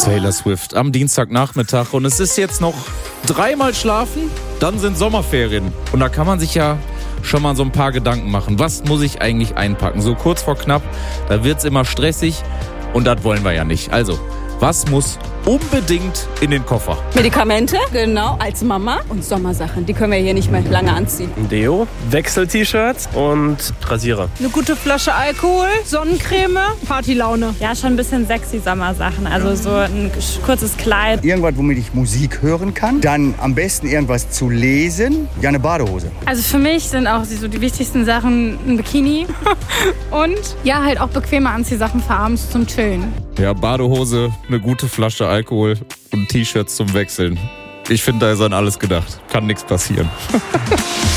Taylor Swift am Dienstagnachmittag und es ist jetzt noch 3-mal schlafen, dann sind Sommerferien. Und da kann man sich ja schon mal so ein paar Gedanken machen. Was muss ich eigentlich einpacken? So kurz vor knapp, da wird's immer stressig und das wollen wir ja nicht. Also, was muss unbedingt in den Koffer? Medikamente, genau, als Mama. Und Sommersachen, die können wir hier nicht mehr lange anziehen. Deo, Wechsel-T-Shirts und Rasierer. Eine gute Flasche Alkohol, Sonnencreme, Partylaune. Ja, schon ein bisschen sexy Sommersachen. Also so ein kurzes Kleid. Irgendwas, womit ich Musik hören kann. Dann am besten irgendwas zu lesen. Ja, eine Badehose. Also für mich sind auch so die wichtigsten Sachen ein Bikini und ja, halt auch bequeme Anziehsachen für abends zum Chillen. Ja, Badehose, eine gute Flasche Alkohol und T-Shirts zum Wechseln. Ich finde, da ist an alles gedacht. Kann nichts passieren.